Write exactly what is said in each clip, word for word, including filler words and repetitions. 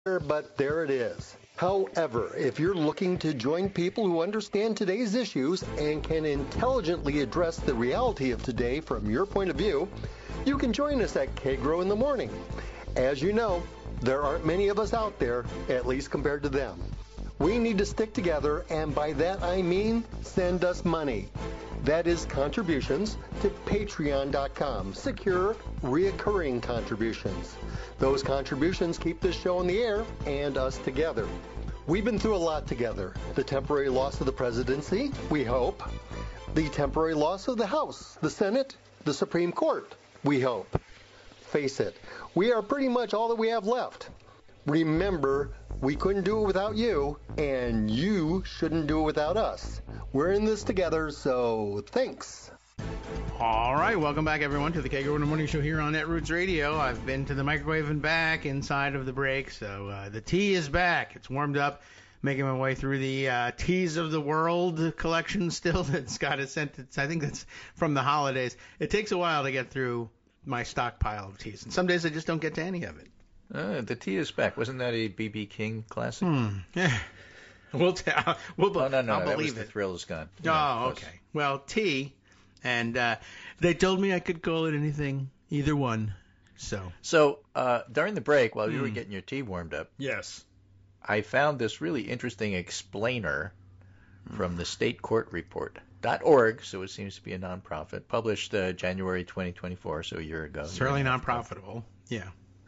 But there it is. However, if you're looking to join people who understand today's issues and can intelligently address the reality of today from your point of view, you can join us at K-Grow in the Morning. As you know, there aren't many of us out there, at least compared to them. We need to stick together, and by that I mean send us money. That is contributions to patreon dot com, secure, reoccurring contributions. Those contributions keep this show on the air and us together. We've been through a lot together. The temporary loss of the presidency, we hope. The temporary loss of the House, the Senate, the Supreme Court, we hope. Face it, we are pretty much all that we have left. Remember, we couldn't do it without you, and you shouldn't do it without us. We're in this together, so thanks. All right, welcome back, everyone, to the K-Grow in the Morning Show here on Netroots Radio. I've been to the microwave and back inside of the break, so uh, the tea is back. It's warmed up, making my way through the uh, Teas of the World collection still that Scott has sent. It's, I think that's from the holidays. It takes a while to get through my stockpile of teas, and some days I just don't get to any of it. Uh, the tea is back. Wasn't that a B B King classic? Hmm. Yeah. We'll t- we'll, oh, no, no, I'll no. That believe was it. The Thrill Is Gone. Oh, yeah, okay. Well, tea, and uh, they told me I could call it anything, either one. So, so uh, during the break, while you Hmm. were getting your tea warmed up, yes, I found this really interesting explainer from the state court report dot org, so it seems to be a nonprofit, published uh, January twenty twenty-four, so a year ago. certainly not profitable. Yeah.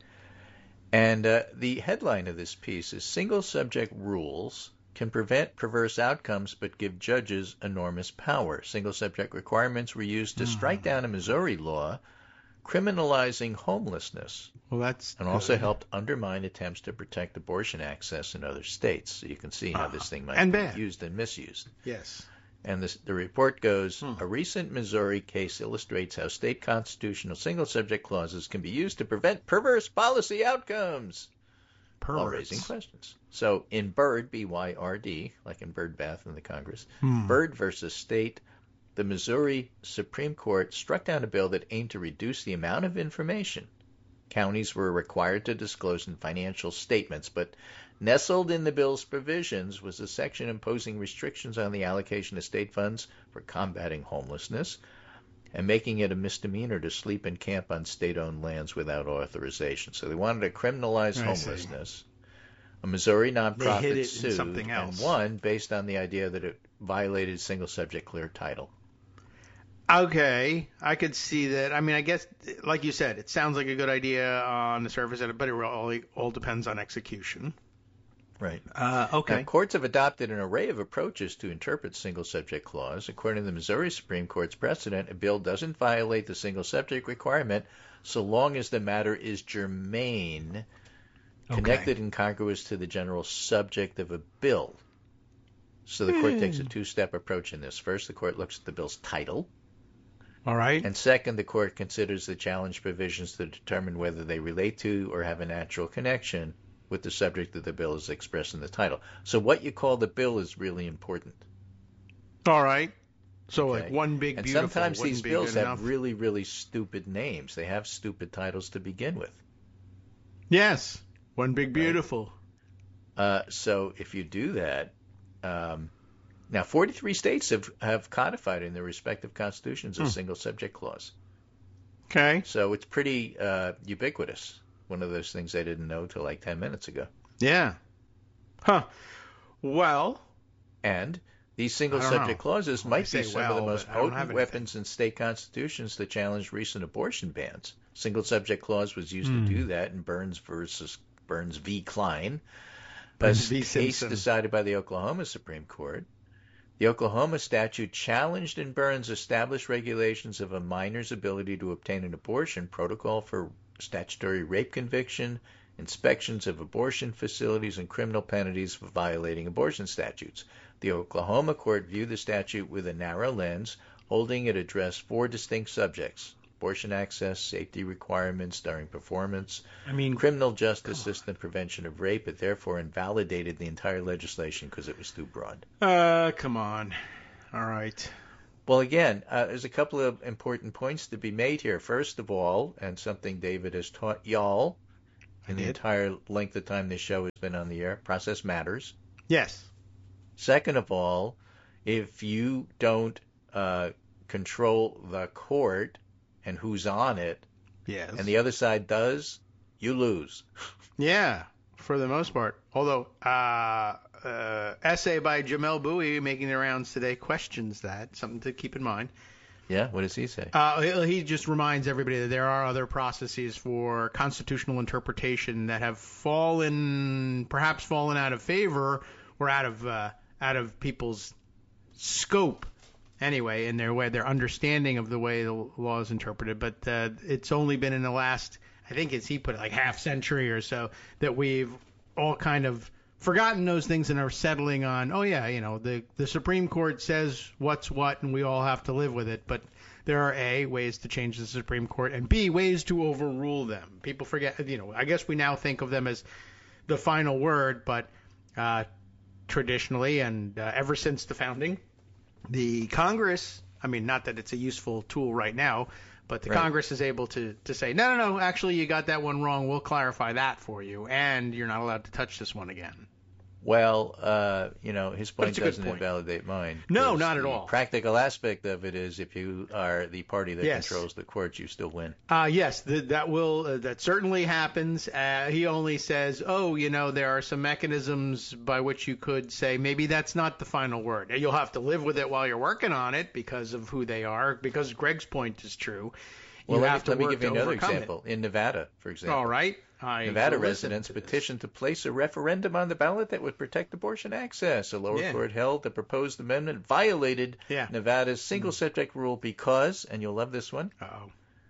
And uh, the headline of this piece is Single Subject Rules Can Prevent Perverse Outcomes But Give Judges Enormous Power. Single subject requirements were used to Mm. strike down a Missouri law criminalizing homelessness, Well, that's and also helped undermine attempts to protect abortion access in other states. So you can see how Ah, this thing might and be bad. used and misused. yes. And this, the report goes, Hmm. a recent Missouri case illustrates how state constitutional single-subject clauses can be used to prevent perverse policy outcomes, while raising Perverts. questions. So in Byrd, B Y R D, like in Byrd Bath in the Congress, Hmm. Byrd versus State, the Missouri Supreme Court struck down a bill that aimed to reduce the amount of information counties were required to disclose in financial statements, but nestled in the bill's provisions was a section imposing restrictions on the allocation of state funds for combating homelessness and making it a misdemeanor to sleep and camp on state-owned lands without authorization. So they wanted to criminalize I see. homelessness. A Missouri They hid nonprofit it in sued something else. and won based on the idea that it violated single-subject clear title. Okay, I could see that. I mean, I guess, like you said, it sounds like a good idea on the surface, but it all, all depends on execution. Right. Uh, okay. Now, courts have adopted an array of approaches to interpret single-subject clause. According to the Missouri Supreme Court's precedent, a bill doesn't violate the single-subject requirement so long as the matter is germane, connected and congruous to the general subject of a bill. So the court takes a two-step approach in this. First, the court looks at the bill's title. All right. And second, the court considers the challenge provisions to determine whether they relate to or have a natural connection with the subject of the bill as expressed in the title. So what you call the bill is really important. All right. So Okay. like one big And beautiful sometimes wouldn't these be bills good have enough. really, really stupid names. They have stupid titles to begin with. Yes. One big beautiful. Uh, so if you do that, um, now forty-three states have, have codified in their respective constitutions a Hmm. single subject clause. Okay. So it's pretty uh, ubiquitous. One of those things I didn't know till like ten minutes ago. Yeah. Huh. Well. And these single I don't subject know. clauses Well, might I be say some of well, the most but I don't have potent anything. weapons in state constitutions to challenge recent abortion bans. Single subject clause was used Hmm. to do that in Burns versus Burns v. Klein, a Burns v. case Simpson. decided by the Oklahoma Supreme Court. The Oklahoma statute challenged in Burns established regulations of a minor's ability to obtain an abortion, protocol for statutory rape conviction, inspections of abortion facilities, and criminal penalties for violating abortion statutes. The Oklahoma court viewed the statute with a narrow lens, holding it addressed four distinct subjects: abortion access, safety requirements during performance, I mean, criminal justice system, prevention of rape. It therefore invalidated the entire legislation because it was too broad. uh, come on. All right. Well, again, uh, there's a couple of important points to be made here. First of all, and something David has taught y'all, in the entire length of time this show has been on the air. Process matters. Yes. Second of all, if you don't uh, control the court and who's on it, yes, and the other side does, you lose. Yeah, for the most part. Although, uh, uh, essay by Jamel Bowie making the rounds today questions that. Something to keep in mind. Yeah, what does he say? Uh, he, he just reminds everybody that there are other processes for constitutional interpretation that have fallen, perhaps fallen out of favor or out of uh, out of people's scope, anyway, in their way, their understanding of the way the law is interpreted. But uh, it's only been in the last, I think, as he put it, like half century or so, that we've all kind of forgotten those things and are settling on, oh yeah, you know, the the Supreme Court says what's what and we all have to live with it. But there are A, ways to change the Supreme Court, and B, ways to overrule them. People forget, you know, I guess we now think of them as the final word, but uh, traditionally and uh, ever since the founding, the Congress, I mean, not that it's a useful tool right now, but the right. Congress is able to, to say, no, no, no, actually you got that one wrong. We'll clarify that for you, and you're not allowed to touch this one again. Well, uh, you know, his point doesn't point. invalidate mine. No, not at the all. Practical aspect of it is if you are the party that Yes. controls the courts, you still win. Uh, yes, th- that will uh, that certainly happens. Uh, he only says, oh, you know, there are some mechanisms by which you could say maybe that's not the final word. You'll have to live with it while you're working on it because of who they are, because Greg's point is true. You Well, let have me, to let me work give you to another overcome example. In Nevada, for it. example. All right. I Nevada will listen residents to this. petitioned to place a referendum on the ballot that would protect abortion access. A lower Yeah. court held the proposed amendment violated Yeah. Nevada's single subject rule because, and you'll love this one, Uh-oh.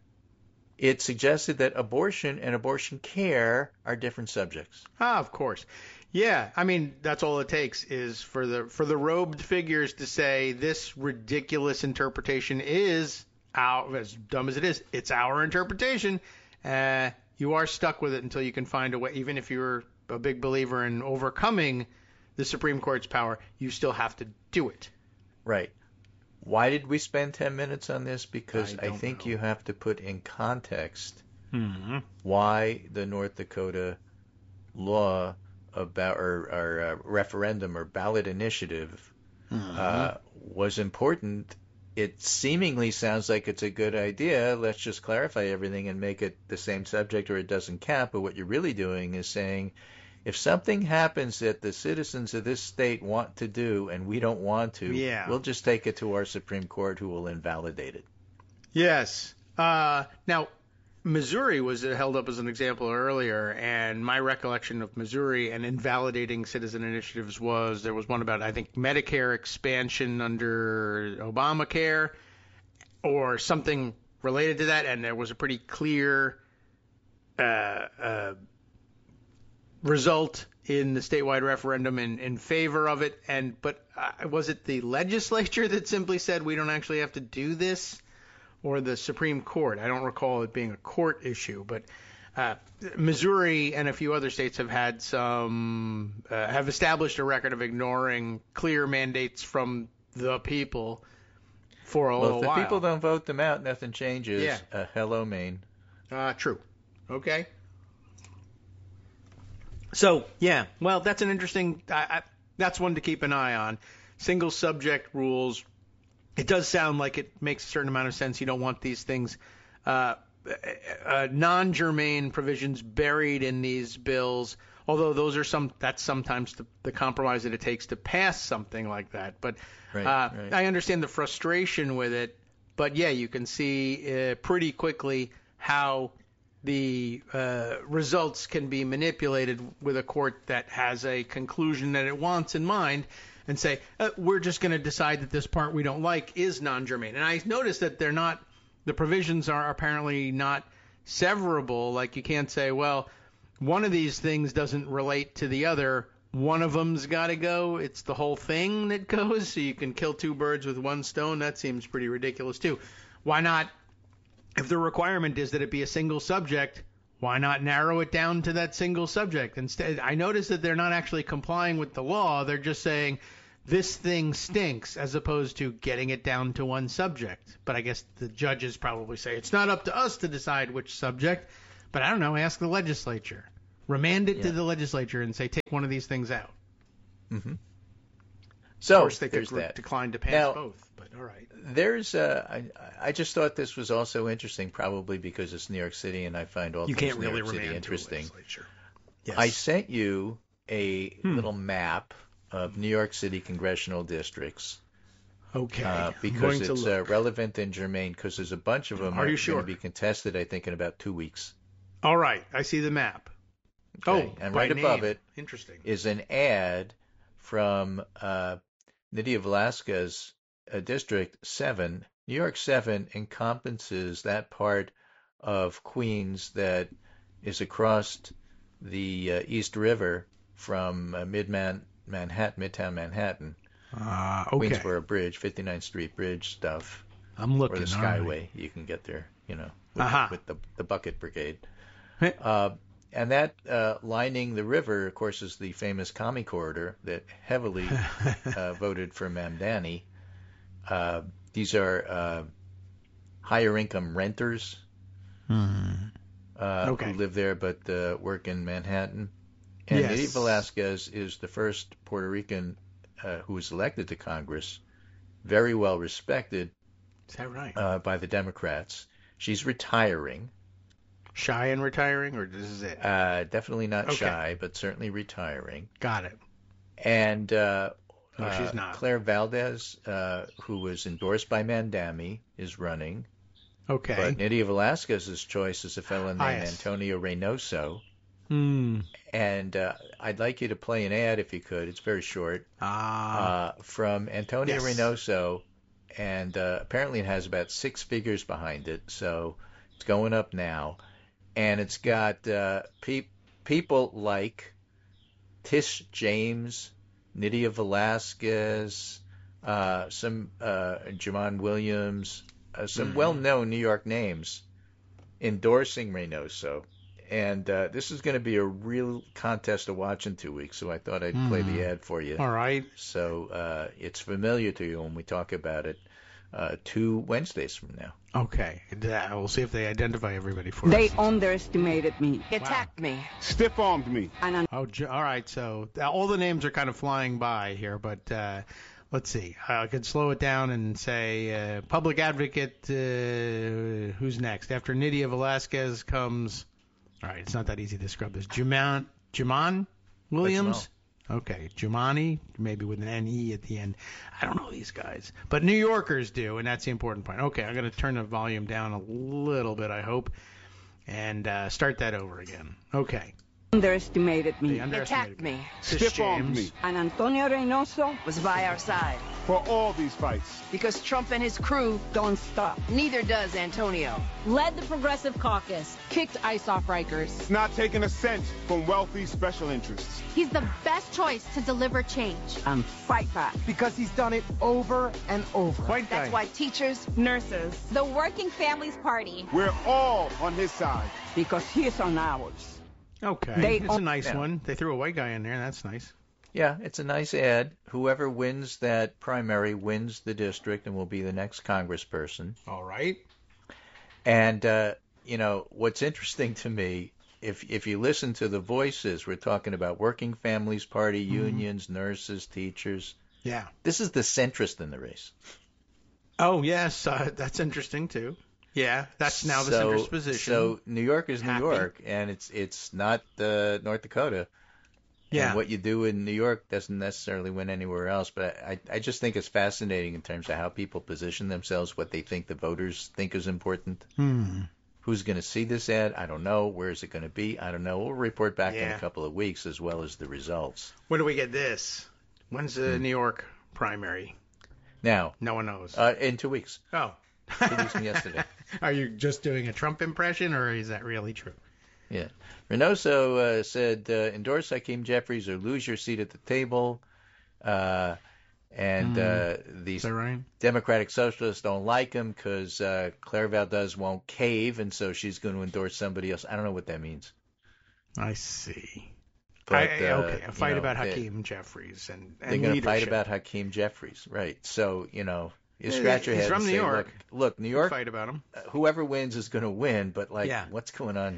it suggested that abortion and abortion care are different subjects. Ah, of course. Yeah, I mean, that's all it takes is for the for the robed figures to say this ridiculous interpretation is our, as dumb as it is, it's our interpretation. Uh, you are stuck with it until you can find a way. Even if you're a big believer in overcoming the Supreme Court's power, you still have to do it. Right. Why did we spend ten minutes on this? Because I I, don't think know. you have to put in context Mm-hmm. why the North Dakota law about or, or uh, referendum or ballot initiative Mm-hmm. uh, was important. It seemingly sounds like it's a good idea. Let's just clarify everything and make it the same subject or it doesn't count. But what you're really doing is saying if something happens that the citizens of this state want to do and we don't want to, Yeah. we'll just take it to our Supreme Court who will invalidate it. Yes. Uh, now, Missouri was held up as an example earlier, and my recollection of Missouri and invalidating citizen initiatives was there was one about, I think, Medicare expansion under Obamacare or something related to that, and there was a pretty clear uh, uh, result in the statewide referendum in, in favor of it. And but uh, was it the legislature that simply said we don't actually have to do this? Or the Supreme Court? I don't recall it being a court issue, but uh, Missouri and a few other states have had some, uh, have established a record of ignoring clear mandates from the people for a Well, little if the while. people don't vote them out, nothing changes. Yeah. Uh, hello, Maine. Uh, true. Okay. So, yeah, well, that's an interesting, I, I, that's one to keep an eye on. Single subject rules. It does sound like it makes a certain amount of sense. You don't want these things, uh, uh, non-germane provisions buried in these bills, although those are some, that's sometimes the, the compromise that it takes to pass something like that. But Right, uh, right. I understand the frustration with it. But, yeah, you can see uh, pretty quickly how the uh, results can be manipulated with a court that has a conclusion that it wants in mind and say, uh, we're just going to decide that this part we don't like is non-germane. And I noticed that they're not, the provisions are apparently not severable. Like you can't say, well, one of these things doesn't relate to the other. One of them's got to go. It's the whole thing that goes. So you can kill two birds with one stone. That seems pretty ridiculous too. Why not, if the requirement is that it be a single subject, why not narrow it down to that single subject? Instead, I noticed that they're not actually complying with the law. They're just saying this thing stinks as opposed to getting it down to one subject. But I guess the judges probably say it's not up to us to decide which subject. But I don't know. Ask the legislature. Remand it Yeah. to the legislature and say, take one of these things out. Mm-hmm. So of course, they could there's gr- that. decline to pass Now, both, but all right. There's, uh, I, I just thought this was also interesting, probably because it's New York City, and I find all You things can't New really York City remand to a interesting. legislature. Yes. I sent you a Hmm. little map of New York City congressional districts Okay. uh, I'm because going to it's uh, look. relevant and germane, because there's a bunch of them Are you going sure? to be contested, I think, in about two weeks. All right. I see the map. Okay? Oh, and by right above name. it Interesting. is an ad from uh, Nydia Velasquez, uh, District seven. New York seven encompasses that part of Queens that is across the uh, East River from uh, mid-Man- Manhattan, Midtown Manhattan, Uh, okay. Queensboro Bridge, fifty-ninth Street Bridge stuff, I'm or looking. the all right. Skyway. You can get there, you know, with, Aha. with the, the Bucket Brigade. Heh. Uh, and that uh, lining the river, of course, is the famous Commie Corridor that heavily uh, voted for Mamdani. Uh, these are uh, higher income renters Hmm. uh, Okay. who live there but uh, work in Manhattan. And Yes. Nydia Velasquez is the first Puerto Rican uh, who was elected to Congress, very well respected Is that right? uh, by the Democrats. She's retiring. Shy and retiring, or this is it? Uh, definitely not Okay. shy, but certainly retiring. Got it. And uh, No, she's uh, not. Claire Valdez, uh, who was endorsed by Mandami, is running. Okay. But Nydia Velasquez's choice is a fellow named Ah, yes. Antonio Reynoso. Hmm. And uh, I'd like you to play an ad if you could. It's very short. Ah. Uh, from Antonio Yes. Reynoso. And uh, apparently it has about six figures behind it. So it's going up now. And it's got uh, pe- people like Tish James, Nydia Velasquez, uh, some uh, Jamon Williams, uh, some Mhm. well-known New York names endorsing Reynoso. And uh, this is going to be a real contest to watch in two weeks, so I thought I'd play Hmm. the ad for you. All right. So uh, it's familiar to you when we talk about it uh, two Wednesdays from now. Okay. Uh, We'll see if they identify everybody for They us. underestimated me. Attacked me. Stiff armed me. And I'm Oh, j- all right. So uh, all the names are kind of flying by here, but uh, let's see. I could slow it down and say uh, public advocate. Uh, who's next? After Nydia Velasquez comes. All right. It's not that easy to scrub this. Jamon Jamon Williams. Okay, Jumani, maybe with an N E at the end. I don't know these guys, but New Yorkers do, and that's the important point. Okay, I'm going to turn the volume down a little bit, I hope, and uh, start that over again. Okay. underestimated They me. underestimated Attacked me. Stiff armed James. me. And Antonio Reynoso Was by our side. For all these fights. Because Trump and his crew, don't stop. neither does Antonio. Led the Progressive Caucus, kicked ICE off Rikers. It's not taking a cent from wealthy special interests. He's the best choice to deliver change. And fight back. Because he's done it over and over. White guy. That's why teachers, Nurses. The Working Families Party. We're all on his side. Because he's on ours. Okay, They it's a own- nice Yeah. one. They threw a white guy in there. That's nice. Yeah, it's a nice ad. Whoever wins that primary wins the district and will be the next congressperson. All right. And, uh, you know, what's interesting to me, if if you listen to the voices, we're talking about working families party, unions, nurses, teachers. Yeah. This is the centrist in the race. Oh, yes. Uh, that's interesting, too. Yeah, that's now the So- center's position. So New York is New Happy. York, and it's it's not uh, North Dakota. yeah. And what you do in New York doesn't necessarily win anywhere else. But I, I just think it's fascinating in terms of how people position themselves, what they think the voters think is important. Hmm. Who's going to see this ad? I don't know. Where is it going to be? I don't know. We'll report back in Yeah. a couple of weeks as well as the results. When do we get this? When's the New York primary? Now, No one knows. uh, in two weeks. oh. Introduced me yesterday. Are you just doing a Trump impression, or is that really true? Yeah. Reynoso uh, said, uh, endorse Hakeem Jeffries or lose your seat at the table. Uh, and uh, these Is that right? Democratic Socialists don't like him because uh, Claire Valdez won't cave, and so she's going to endorse somebody else. I don't know what that means. I see. But, I, uh, okay, a you fight know, about they- Hakeem Jeffries and, They're and going to fight leadership. about Hakeem Jeffries, right? So, you know, you Yeah, scratch your he's head from and New say, York. look, look, New We'll York, fight about him. uh, whoever wins is going to win, but, like, Yeah. what's going on here?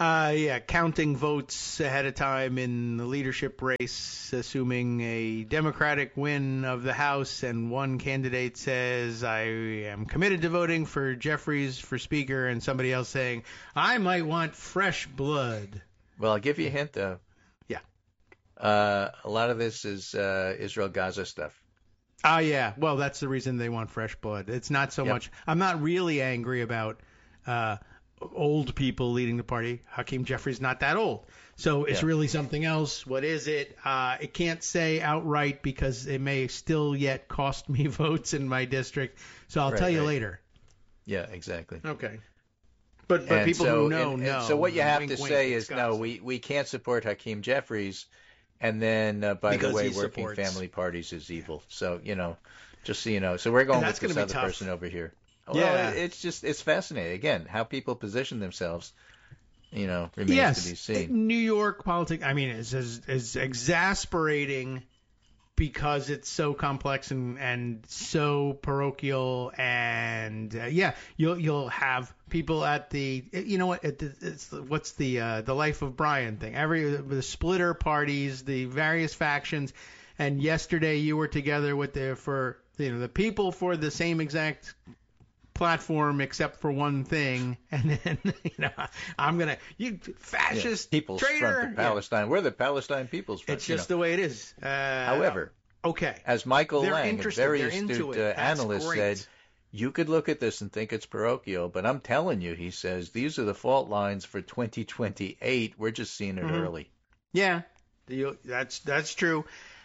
Uh, yeah, counting votes ahead of time in the leadership race, assuming a Democratic win of the House, and one candidate says, I am committed to voting for Jeffries for Speaker, and somebody else saying, I might want fresh blood. Well, I'll give you a hint, though. Yeah. Uh, a lot of this is uh, Israel-Gaza stuff. Ah, yeah. Well, that's the reason they want fresh blood. It's not so Yep. much. I'm not really angry about uh, old people leading the party. Hakeem Jeffries not that old. So it's Yeah. really something else. What is it? Uh, it can't say outright because it may still yet cost me votes in my district. So I'll Right, tell you right. later. Yeah, exactly. Okay. But but And people so, who know and- and know. So what you have Wink, to wink, say it's is, no, Gaza. we, we can't support Hakeem Jeffries, and then, uh, by Because the way, he working supports- family parties is evil. So, you know, just so you know. So we're going And with that's this gonna other be tough. person over here. Well, Yeah. it- it's just, it's fascinating. Again, how people position themselves, you know, remains yes, to be seen. New York politics, I mean, is is, is exasperating because it's so complex and, and so parochial, and uh, yeah, you'll you'll have people at the, you know what, it, it's what's the uh, the Life of Brian thing, every the splitter parties, the various factions, and yesterday you were together with the for you know the people for the same exact platform except for one thing, and then you know I'm gonna you fascist Yeah. People's traitor. Front of Palestine. We're the Palestine People's Front. It's you just know. the way it is. Uh, However, okay, as Michael They're Lang, a interested. very They're into astute it. uh, That's analyst, great. said, you could look at this and think it's parochial, but I'm telling you, he says, these are the fault lines for twenty twenty-eight. We're just seeing it Mhm. early. yeah, you, that's that's true.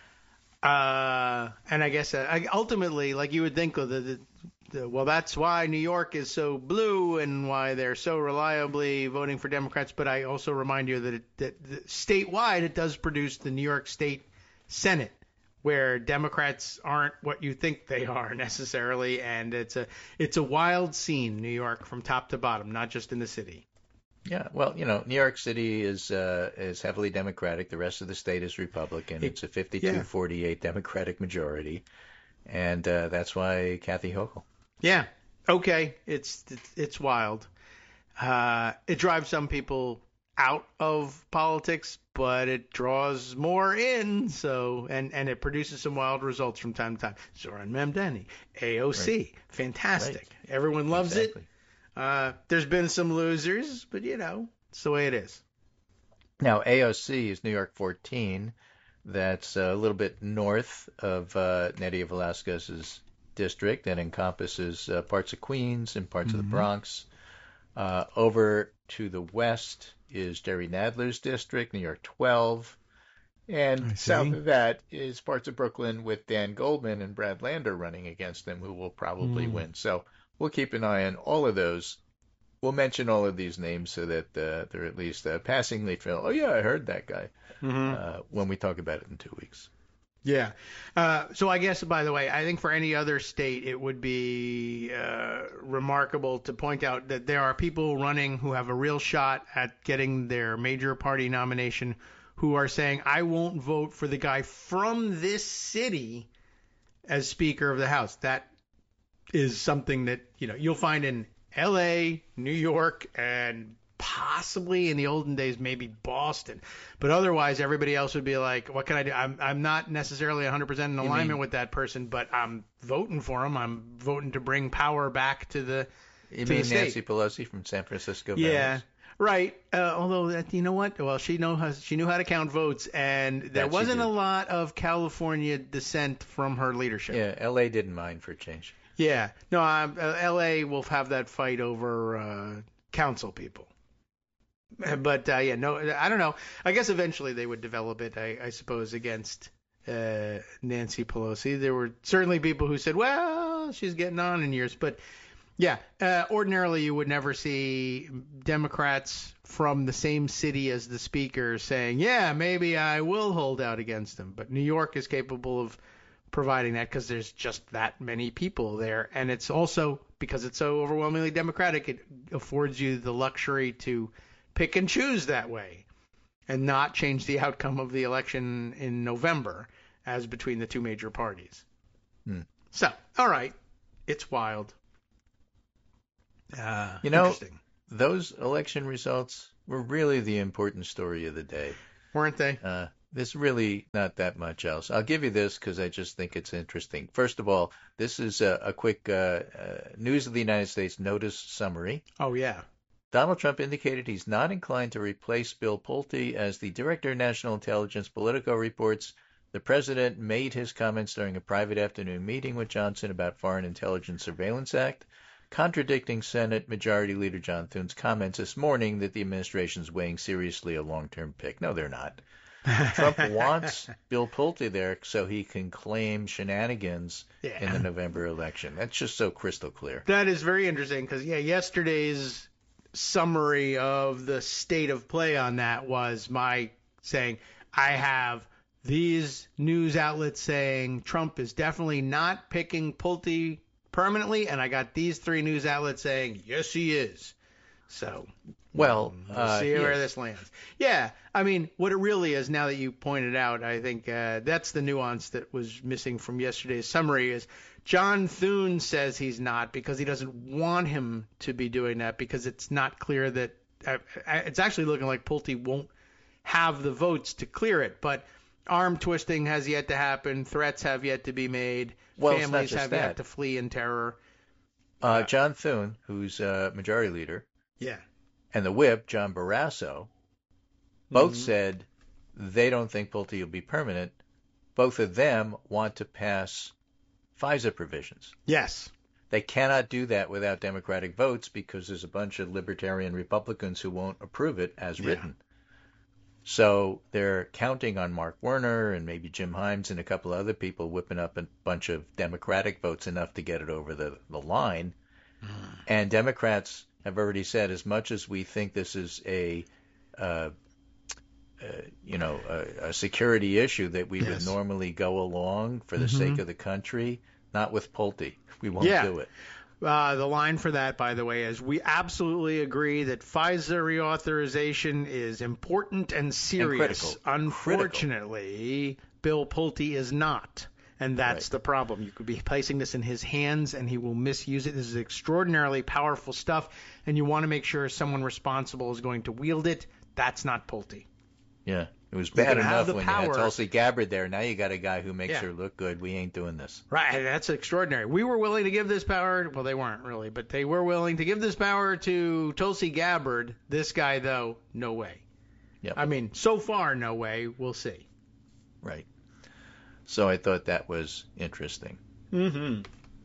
Uh, and I guess uh, I- ultimately, like you would think, of the, the, the well, that's why New York is so blue and why they're so reliably voting for Democrats. But I also remind you that, it, that, that statewide, it does produce the New York State Senate, where Democrats aren't what you think they are necessarily, and it's a it's a wild scene, New York, from top to bottom, not just in the city. Yeah, well, you know, New York City is uh, is heavily Democratic. The rest of the state is Republican. It- It's a fifty-two forty-eight Democratic majority, and uh, that's why Kathy Hochul. Yeah. Okay. It's it's, it's wild. Uh, it drives some people out of politics, but it draws more in. So and and it produces some wild results from time to time. Zoran Mamdani, A O C, Right. fantastic. Right. Everyone loves Exactly. it. Uh, there's been some losers, but you know, it's the way it is. Now, A O C is New York fourteen. That's a little bit north of uh, Nydia Velasquez's district that encompasses uh, parts of Queens and parts of the Bronx. Uh, over to the west is Jerry Nadler's district, New York twelve. I And see. south of that is parts of Brooklyn with Dan Goldman and Brad Lander running against them, who will probably Mm. win. So we'll keep an eye on all of those. We'll mention all of these names so that uh, they're at least uh, passingly feel, oh, yeah, I heard that guy, Mm-hmm. uh, when we talk about it in two weeks. Yeah. Uh, so I guess, by the way, I think for any other state, it would be uh, remarkable to point out that there are people running who have a real shot at getting their major party nomination who are saying, I won't vote for the guy from this city as Speaker of the House. That is something that, you know, you'll find in L A, New York, and possibly in the olden days, maybe Boston. But otherwise, everybody else would be like, what can I do? I'm, I'm not necessarily one hundred percent in You alignment mean- with that person, but I'm voting for him. I'm voting to bring power back to the You to mean the state. Nancy Pelosi from San Francisco? Yeah. Valley? Right. Uh, although, that, you know what? Well, she know how, she knew how to count votes, and there That she wasn't did. a lot of California dissent from her leadership. Yeah, L A didn't mind for a change. Yeah. No, um, uh, L A will have that fight over uh, council people. But uh, yeah, no, I don't know. I guess eventually they would develop it, I, I suppose, against uh, Nancy Pelosi. There were certainly people who said, well, she's getting on in years. But yeah, uh, ordinarily you would never see Democrats from the same city as the speaker saying, yeah, maybe I will hold out against him. But New York is capable of providing that because there's just that many people there. And it's also, because it's so overwhelmingly Democratic, it affords you the luxury to pick and choose that way and not change the outcome of the election in November as between the two major parties. Hmm. So, all right, it's wild. Uh, You know, interesting. Those election results were really the important story of the day. Weren't they? Uh, there's really not that much else. I'll give you this because I just think it's interesting. First of all, this is a, a quick uh, uh, News of the United States notice summary. Oh, yeah. Donald Trump indicated he's not inclined to replace Bill Pulte as the Director of National Intelligence. Politico reports the president made his comments during a private afternoon meeting with Johnson about Foreign Intelligence Surveillance Act, contradicting Senate Majority Leader John Thune's comments this morning that the administration's weighing seriously a long-term pick. No, they're not. Trump wants Bill Pulte there so he can claim shenanigans yeah. in the November election. That's just so crystal clear. That is very interesting because, yeah, yesterday's summary of the state of play on that was my saying, I have these news outlets saying Trump is definitely not picking Pulte permanently, and I got these three news outlets saying, yes, he is. So, well, we'll uh, see where yes. this lands. Yeah, I mean, what it really is, now that you pointed out, I think uh, that's the nuance that was missing from yesterday's summary is John Thune says he's not because he doesn't want him to be doing that because it's not clear that uh, it's actually looking like Pulte won't have the votes to clear it. But arm twisting has yet to happen. Threats have yet to be made. Well, Families have that. yet to flee in terror. Uh, John Thune, who's uh, majority leader, yeah, and the whip, John Barrasso, both mm-hmm. said they don't think Pulte will be permanent. Both of them want to pass FISA provisions. Yes. They cannot do that without Democratic votes because there's a bunch of libertarian Republicans who won't approve it as yeah. written. So they're counting on Mark Warner and maybe Jim Himes and a couple of other people whipping up a bunch of Democratic votes enough to get it over the, the line. Mm. And Democrats have already said, as much as we think this is a, uh, uh, you know, a, a security issue that we yes. would normally go along for the mm-hmm. sake of the country, not with Pulte. We won't yeah. do it. Uh, the line for that, by the way, is we absolutely agree that FISA reauthorization is important and serious. And Unfortunately, critical. Bill Pulte is not. And that's right. the problem. You could be placing this in his hands, and he will misuse it. This is extraordinarily powerful stuff, and you want to make sure someone responsible is going to wield it. That's not Pulte. Yeah. It was bad enough when power. you had Tulsi Gabbard there. Now you got a guy who makes yeah. her look good. We ain't doing this. Right. That's extraordinary. We were willing to give this power. Well, they weren't really, but they were willing to give this power to Tulsi Gabbard. This guy, though, no way. Yep. I mean, so far, no way. We'll see. Right. So I thought that was interesting. Mm-hmm.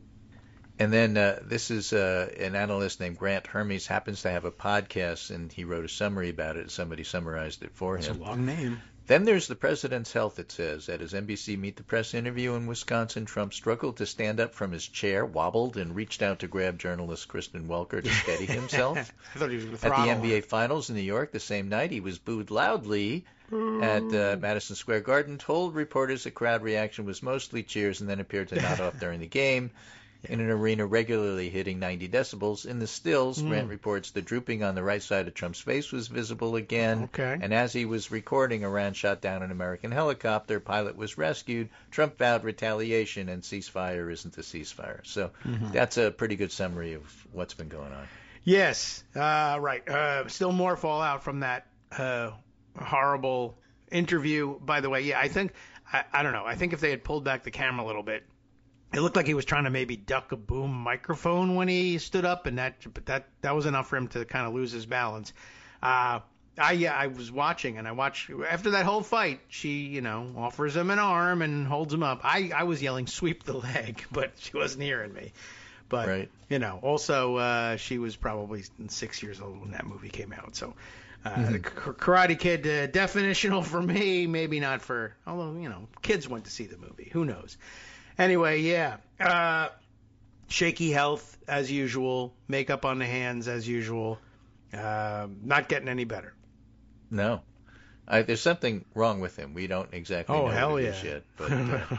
And then uh, this is uh, an analyst named Grant Hermes, happens to have a podcast, and he wrote a summary about it. Somebody summarized it for him. It's a long name. Then there's the president's health, it says. At his N B C Meet the Press interview in Wisconsin, Trump struggled to stand up from his chair, wobbled, and reached out to grab journalist Kristen Welker to steady himself. I thought he was going to At throttle the N B A her. Finals in New York the same night, he was booed loudly at uh, Madison Square Garden, told reporters the crowd reaction was mostly cheers, and then appeared to nod off during the game. In an arena regularly hitting ninety decibels. In the stills, Mm. Grant reports the drooping on the right side of Trump's face was visible again. Okay. And as he was recording, Iran shot down an American helicopter. Pilot was rescued. Trump vowed retaliation, and ceasefire isn't a ceasefire. So Mhm. that's a pretty good summary of what's been going on. Yes, uh, right. Uh, still more fallout from that uh, horrible interview. By the way, yeah, I think, I, I don't know, I think if they had pulled back the camera a little bit, it looked like he was trying to maybe duck a boom microphone when he stood up, and that, but that, that was enough for him to kind of lose his balance. Uh, I, yeah, I was watching, and I watched, after that whole fight, she, you know, offers him an arm and holds him up. I, I was yelling, sweep the leg, but she wasn't hearing me. But, right. you know, also, uh, she was probably six years old when that movie came out. So, uh, Mm-hmm. the Karate Kid, uh, definitional for me, maybe not for, although, you know, kids went to see the movie. Who knows? Anyway, yeah. Uh, shaky health, as usual. Makeup on the hands, as usual. Uh, not getting any better. No. I, there's something wrong with him. We don't exactly Oh, know hell what it yeah. is yet. But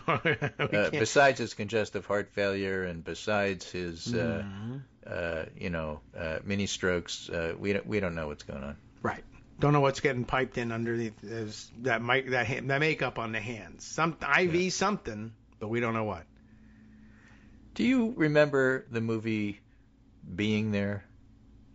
uh, uh, besides his congestive heart failure and besides his, uh, Mhm. uh, you know, uh, mini strokes, uh, we don't we don't know what's going on. Right. Don't know what's getting piped in underneath there's that mic, that ha- that makeup on the hands. Some I V Yeah. something, but we don't know what. Do you remember the movie Being There?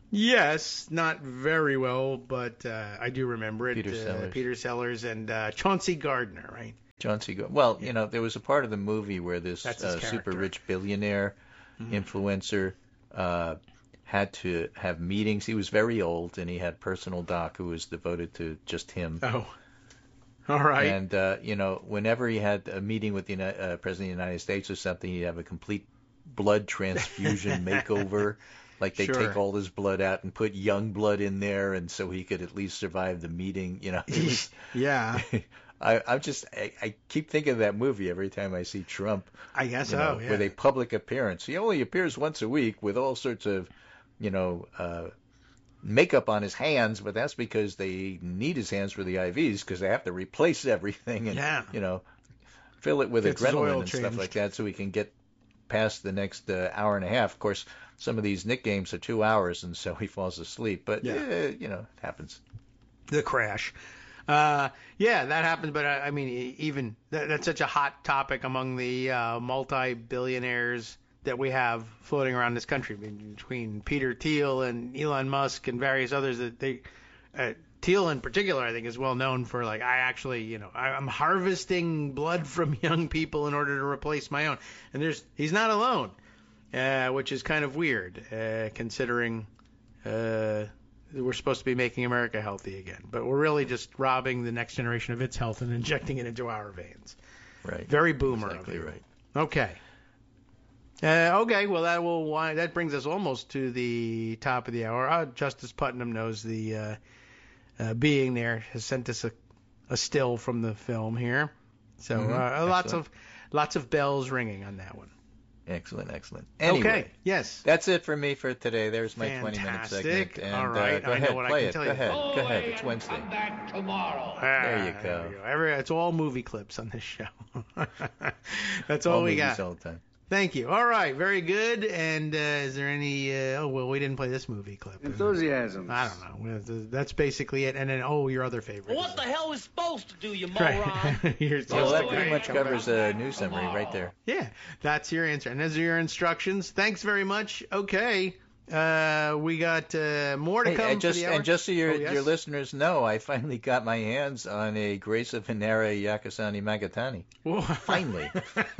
Yes, not very well, but uh, I do remember it. Peter uh, Sellers. Peter Sellers and uh, Chauncey Gardner, right? Chauncey Gardner. Well, you know, there was a part of the movie where this That's his uh, super character. rich billionaire Mhm. influencer uh, had to have meetings. He was very old, and he had personal doc who was devoted to just him. Oh, all right. And, uh, you know, whenever he had a meeting with the Uni- uh, President of the United States or something, he'd have a complete blood transfusion makeover. Like they Sure. take all his blood out and put young blood in there, and so he could at least survive the meeting. You know, it was, yeah, I, I'm just, I, I keep thinking of that movie every time I see Trump. I guess you so. know, Yeah. With a public appearance. He only appears once a week with all sorts of, you know, uh, makeup on his hands, but that's because they need his hands for the I Vs because they have to replace everything and, Yeah. you know, fill it with Gets his adrenaline oil and changed. stuff like that so he can get past the next uh, hour and a half. Of course, some of these Nick games are two hours, and so he falls asleep. But, Yeah. eh, you know, it happens. The crash. Uh, yeah, that happened, but I, I mean, e- even that, that's such a hot topic among the uh, multi-billionaires that we have floating around this country, I mean, between Peter Thiel and Elon Musk and various others. That they, uh, Thiel in particular, I think, is well known for like, I actually, you know, I, I'm harvesting blood from young people in order to replace my own, and there's he's not alone, uh, which is kind of weird, uh, considering. Uh, We're supposed to be making America healthy again, but we're really just robbing the next generation of its health and injecting it into our veins. Right. Very boomer Exactly of you. right. Okay. Uh, okay. Well, that will wi- that brings us almost to the top of the hour. Uh, Justice Putnam knows the uh, uh, being there has sent us a, a still from the film here, so Mhm. uh, lots Excellent. of lots of bells ringing on that one. Excellent, excellent. Anyway, Okay. Yes. that's it for me for today. There's my twenty-minute Fantastic. segment. And, All right. uh, go I know ahead, what I play can it. tell Go you. ahead. Go ahead. It's Wednesday. Ah, There you go. we Every, it's all movie clips on this show. That's all, All we movies got. all the time. Thank you. All right, very good. And uh, is there any? Uh, oh well, we didn't play this movie clip. Enthusiasm. I don't know. That's basically it. And then oh, your other favorite. What the hell is supposed to do, you moron? Right. You're Well, supposed that to- pretty much covers a news summary right there. Yeah, that's your answer. And those are your instructions. Thanks very much. Okay. Uh, we got uh, more to Hey, come and just for the hour. and just so your Oh, yes? your listeners know, I finally got my hands on a Grace of Hinara Yakasani Magatani. Whoa. Finally,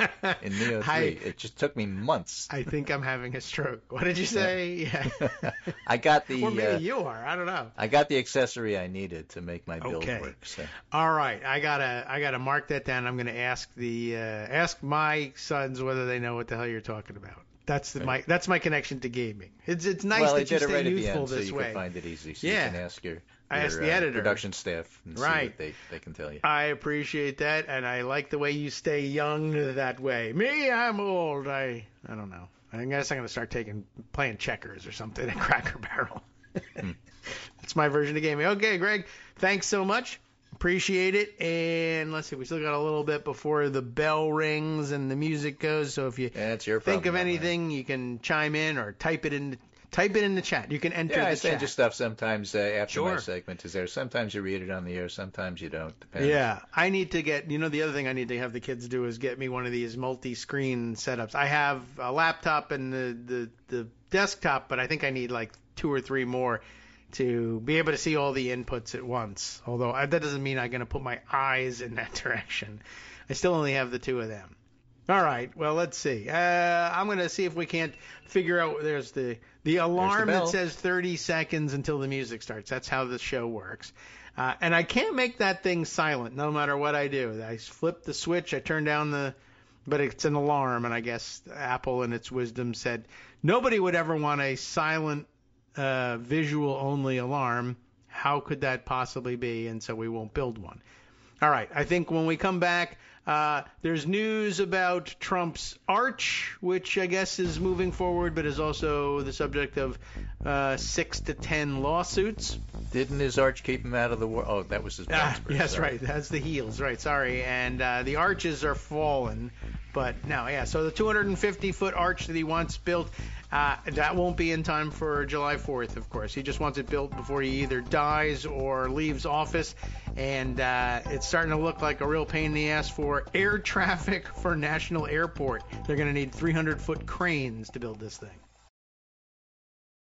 in Neo I- three. It just took me months. I think I'm having a stroke. What did you say? Yeah. I got the Or maybe uh, you are. I don't know. I got the accessory I needed to make my build Okay. work. So. All right, I gotta I gotta mark that down. I'm gonna ask the uh, ask my sons whether they know what the hell you're talking about. That's the, my that's my connection to gaming. It's it's nice well, I that you did it stay right at the youthful end, so this you way. can find it easy. So Yeah. you can ask your, I your asked the uh, editor. production staff and see Right. what they, they can tell you. I appreciate that, and I like the way you stay young that way. Me, I'm old. I I don't know. I guess I'm gonna start taking playing checkers or something at Cracker Barrel. Hmm. That's my version of gaming. Okay, Greg, thanks so much. Appreciate it. And let's see, we still got a little bit before the bell rings and the music goes. So if you That's your think of problem, not mine. anything, you can chime in or type it in. Type it in the chat. You can enter Yeah, I the send chat. you stuff sometimes uh, after my Sure. segment is there. Sometimes you read it on the air, sometimes you don't. Depends. Yeah, I need to get, you know, the other thing I need to have the kids do is get me one of these multi-screen setups. I have a laptop and the, the, the desktop, but I think I need like two or three more to be able to see all the inputs at once. Although I, that doesn't mean I'm going to put my eyes in that direction. I still only have the two of them. All right, well, let's see. Uh, I'm going to see if we can't figure out, there's the, the alarm bell. that says thirty seconds until the music starts. That's how the show works. Uh, and I can't make that thing silent no matter what I do. I flip the switch, I turn down the, but it's an alarm, and I guess Apple in its wisdom said nobody would ever want a silent uh, visual-only alarm. How could that possibly be? And so we won't build one. All right, I think when we come back, uh, there's news about Trump's arch, which I guess is moving forward, but is also the subject of uh, six to ten lawsuits. Didn't his arch keep him out of the war? Oh, that was his Ah, Bloxburg, yes, sorry. right. That's the heels, right? Sorry. And uh, the arches are fallen, but no, yeah. So the two hundred fifty foot arch that he wants built, uh, that won't be in time for July fourth, of course. He just wants it built before he either dies or leaves office, and uh, it's starting to look like a real pain in the ass for air traffic for National Airport. They're going to need three hundred foot cranes to build this thing.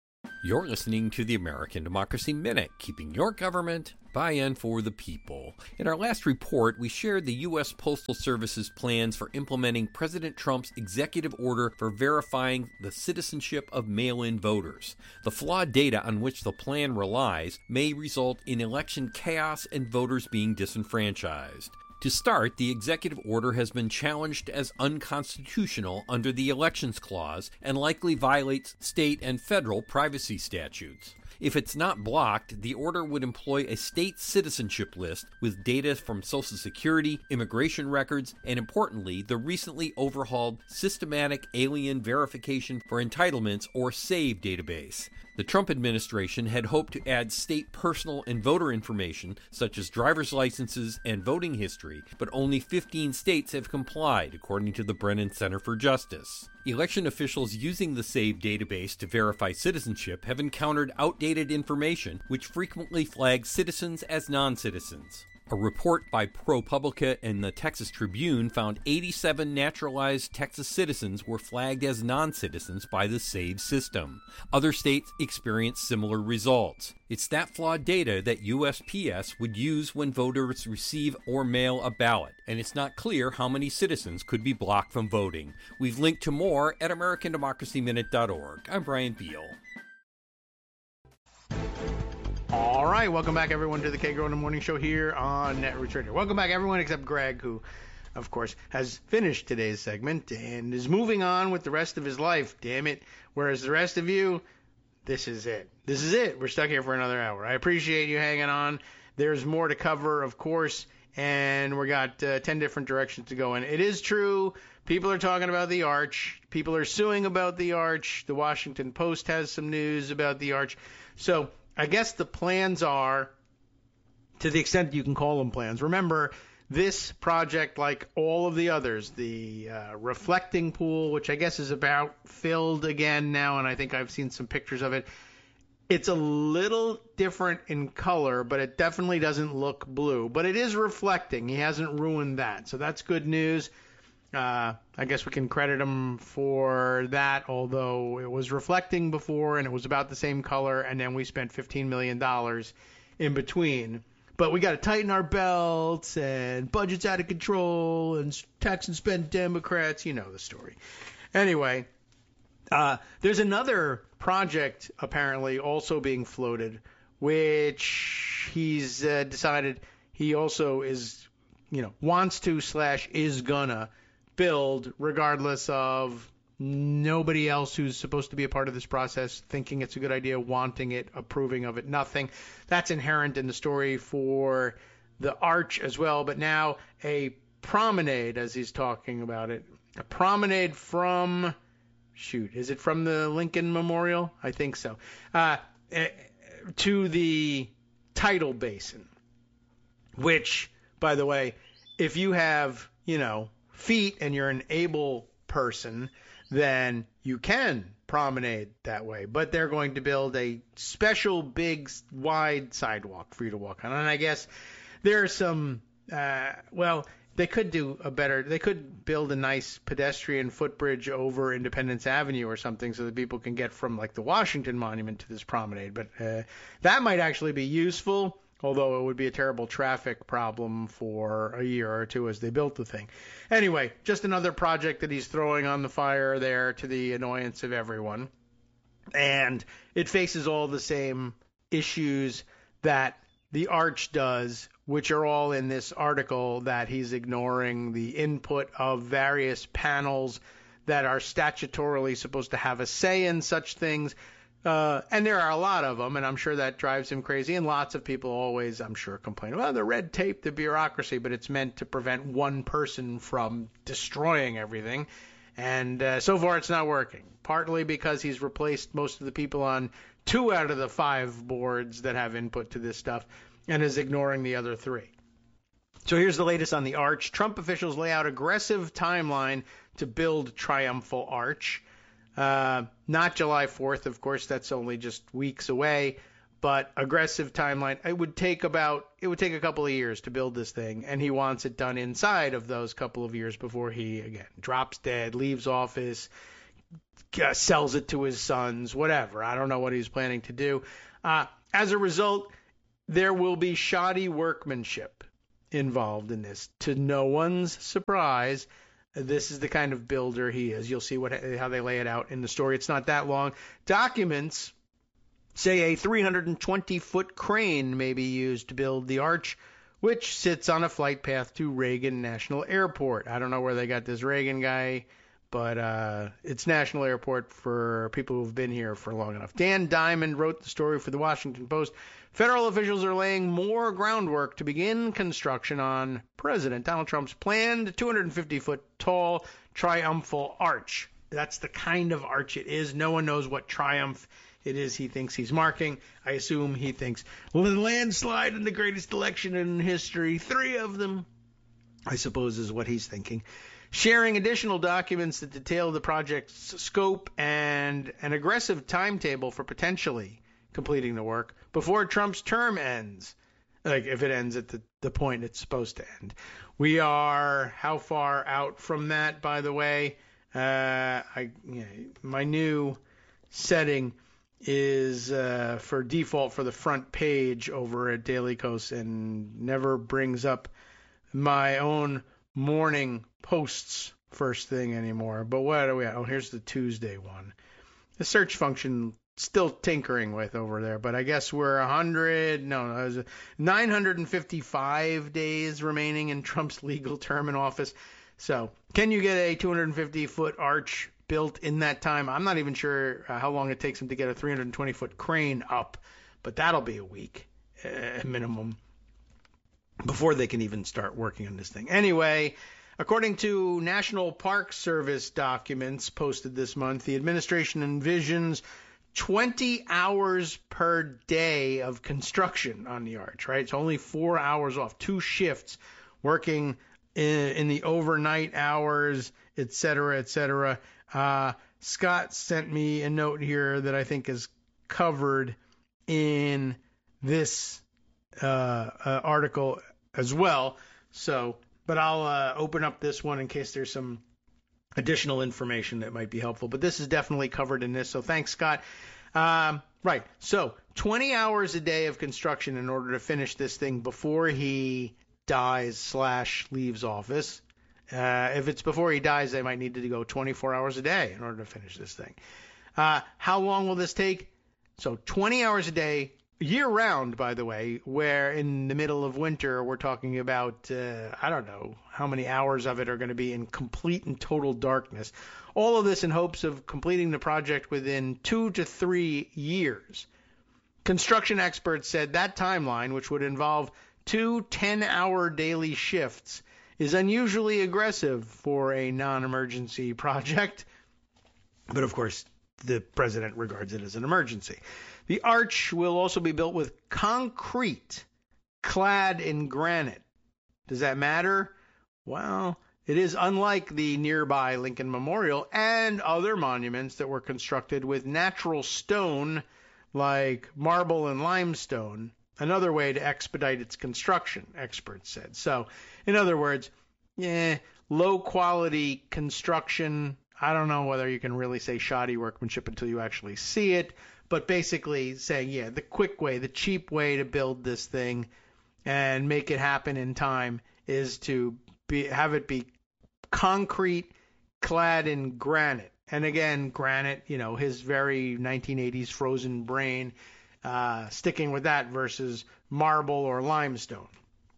You're listening to the American Democracy Minute, keeping your government by and for the people. In our last report, we shared the U S Postal Service's plans for implementing President Trump's executive order for verifying the citizenship of mail-in voters. The flawed data on which the plan relies may result in election chaos and voters being disenfranchised. To start, the executive order has been challenged as unconstitutional under the Elections Clause and likely violates state and federal privacy statutes. If it's not blocked, the order would employ a state citizenship list with data from Social Security, immigration records, and importantly, the recently overhauled Systematic Alien Verification for Entitlements, or SAVE database. The Trump administration had hoped to add state personal and voter information, such as driver's licenses and voting history, but only fifteen states have complied, according to the Brennan Center for Justice. Election officials using the SAVE database to verify citizenship have encountered outdated information, which frequently flags citizens as non-citizens. A report by ProPublica and the Texas Tribune found eighty-seven naturalized Texas citizens were flagged as non-citizens by the SAVE system. Other states experienced similar results. It's that flawed data that U S P S would use when voters receive or mail a ballot, and it's not clear how many citizens could be blocked from voting. We've linked to more at American Democracy Minute dot org. I'm Brian Beal. All right, welcome back, everyone, to the K Grow in the Morning Show here on Netroots Radio. Welcome back, everyone, except Greg, who, of course, has finished today's segment and is moving on with the rest of his life, damn it. Whereas the rest of you, this is it. This is it. We're stuck here for another hour. I appreciate you hanging on. There's more to cover, of course, and we got uh, ten different directions to go in. It is true. People are talking about the Arch. People are suing about the Arch. The Washington Post has some news about the Arch. So I guess the plans are, to the extent you can call them plans. Remember, this project, like all of the others, the uh, reflecting pool, which I guess is about filled again now, and I think I've seen some pictures of it. It's a little different in color, but it definitely doesn't look blue. But it is reflecting. He hasn't ruined that, so that's good news. Uh, I guess we can credit him for that, although it was reflecting before and it was about the same color, and then we spent fifteen million dollars in between. But we got to tighten our belts, and budget's out of control, and tax and spend Democrats, you know the story. Anyway, uh, there's another project apparently also being floated, which he's uh, decided he also is, you know, wants to slash is gonna build, regardless of nobody else who's supposed to be a part of this process thinking it's a good idea, wanting it, approving of it, nothing. That's inherent in the story for the Arch as well, but now a promenade, as he's talking about it, a promenade from, shoot, is it from the Lincoln Memorial? I think so. Uh, to the Tidal Basin, which, by the way, if you have, you know, feet and you're an able person, then you can promenade that way. But they're going to build a special big wide sidewalk for you to walk on. And I guess there are some, uh, well, they could do a better, they could build a nice pedestrian footbridge over Independence Avenue or something so that people can get from like the Washington Monument to this promenade. But uh, that might actually be useful, although it would be a terrible traffic problem for a year or two as they built the thing. Anyway, just another project that he's throwing on the fire there to the annoyance of everyone. And it faces all the same issues that the Arch does, which are all in this article, that he's ignoring the input of various panels that are statutorily supposed to have a say in such things. Uh, and there are a lot of them, and I'm sure that drives him crazy. And lots of people always, I'm sure, complain, well, the red tape, the bureaucracy, but it's meant to prevent one person from destroying everything. And uh, so far it's not working, partly because he's replaced most of the people on two out of the five boards that have input to this stuff and is ignoring the other three. So here's the latest on the Arch. Trump officials lay out aggressive timeline to build Triumphal Arch. Uh, not July fourth, of course, that's only just weeks away, but aggressive timeline. It would take about, it would take a couple of years to build this thing, and he wants it done inside of those couple of years before he, again, drops dead, leaves office, uh, sells it to his sons, whatever. I don't know what he's planning to do. Uh, as a result, there will be shoddy workmanship involved in this. To no one's surprise, this is the kind of builder he is. You'll see what how they lay it out in the story. It's not that long. Documents say a three hundred twenty foot crane may be used to build the arch, which sits on a flight path to Reagan National Airport. I don't know where they got this Reagan guy, but uh, it's National Airport for people who've been here for long enough. Dan Diamond wrote the story for the Washington Post. Federal officials are laying more groundwork to begin construction on President Donald Trump's planned two hundred fifty foot tall triumphal arch. That's the kind of arch it is. No one knows what triumph it is he thinks he's marking. I assume he thinks, well, the landslide in the greatest election in history, three of them, I suppose is what he's thinking. Sharing additional documents that detail the project's scope and an aggressive timetable for potentially completing the work before Trump's term ends, like if it ends at the, the point it's supposed to end. We are how far out from that, by the way? Uh, I you know, my new setting is uh, for default for the front page over at Daily Kos and never brings up my own morning posts first thing anymore. But what are we at? Oh, here's the Tuesday one. The search function still tinkering with over there, but I guess we're one hundred, no, no, it was nine hundred fifty-five days remaining in Trump's legal term in office. So can you get a two hundred fifty foot arch built in that time? I'm not even sure uh, how long it takes him to get a three hundred twenty foot crane up, but that'll be a week uh, minimum before they can even start working on this thing. Anyway, according to National Park Service documents posted this month, the administration envisions twenty hours per day of construction on the arch, right? It's only four hours off, two shifts working in, in the overnight hours, et cetera, et cetera. Uh, Scott sent me a note here that I think is covered in this uh, uh, article as well. So, but I'll uh, open up this one in case there's some additional information that might be helpful. But this is definitely covered in this. So thanks, Scott. Um, right. So twenty hours a day of construction in order to finish this thing before he dies slash leaves office. Uh, if it's before he dies, they might need to go twenty-four hours a day in order to finish this thing. Uh, how long will this take? So twenty hours a day, year round, by the way, where in the middle of winter, we're talking about, uh, I don't know how many hours of it are going to be in complete and total darkness. All of this in hopes of completing the project within two to three years. Construction experts said that timeline, which would involve two ten-hour daily shifts, is unusually aggressive for a non-emergency project. But, of course, the president regards it as an emergency. The arch will also be built with concrete clad in granite. Does that matter? Well, it is unlike the nearby Lincoln Memorial and other monuments that were constructed with natural stone like marble and limestone, another way to expedite its construction, experts said. So, in other words, yeah, low-quality construction. I don't know whether you can really say shoddy workmanship until you actually see it, but basically saying, yeah, the quick way, the cheap way to build this thing and make it happen in time is to be, have it be concrete clad in granite. And again, granite, you know, his very nineteen eighties frozen brain, uh, sticking with that versus marble or limestone.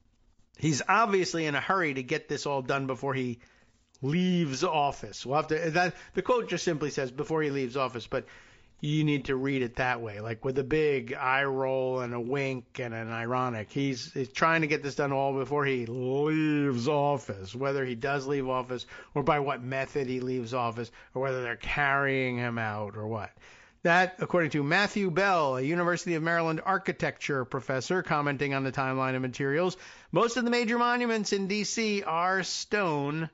He's obviously in a hurry to get this all done before he leaves office. We'll have to, that, the quote just simply says before he leaves office, but you need to read it that way, like with a big eye roll and a wink and an ironic. He's, he's trying to get this done all before he leaves office, whether he does leave office or by what method he leaves office or whether they're carrying him out or what. That, according to Matthew Bell, a University of Maryland architecture professor, commenting on the timeline of materials. Most of the major monuments in D C are stone.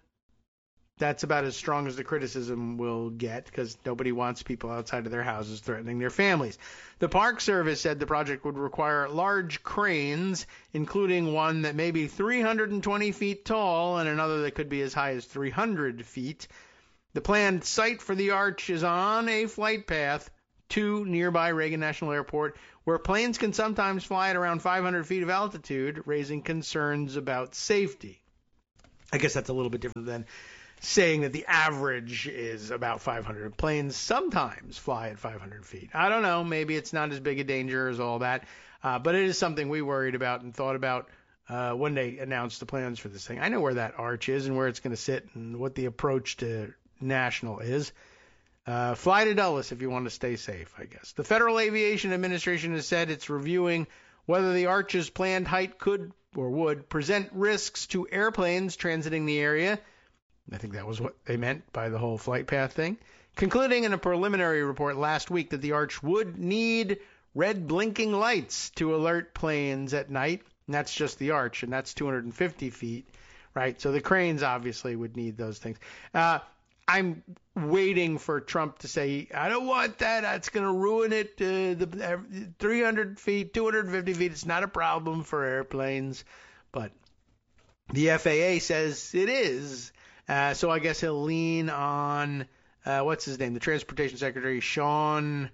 That's about as strong as the criticism will get because nobody wants people outside of their houses threatening their families. The Park Service said the project would require large cranes, including one that may be three hundred twenty feet tall and another that could be as high as three hundred feet. The planned site for the arch is on a flight path to nearby Reagan National Airport, where planes can sometimes fly at around five hundred feet of altitude, raising concerns about safety. I guess that's a little bit different than saying that the average is about five hundred. Planes sometimes fly at five hundred feet. I don't know. Maybe it's not as big a danger as all that. Uh, but it is something we worried about and thought about uh, when they announced the plans for this thing. I know where that arch is and where it's going to sit and what the approach to National is. Uh, fly to Dulles if you want to stay safe, I guess. The Federal Aviation Administration has said it's reviewing whether the arch's planned height could or would present risks to airplanes transiting the area. I think that was what they meant by the whole flight path thing. Concluding in a preliminary report last week that the arch would need red blinking lights to alert planes at night. And that's just the arch, and that's two hundred fifty feet, right? So the cranes obviously would need those things. Uh, I'm waiting for Trump to say, I don't want that. That's going to ruin it. Uh, the three hundred feet, two hundred fifty feet, it's not a problem for airplanes. But the F A A says it is. Uh, so I guess he'll lean on, uh, what's his name? The Transportation Secretary, Sean.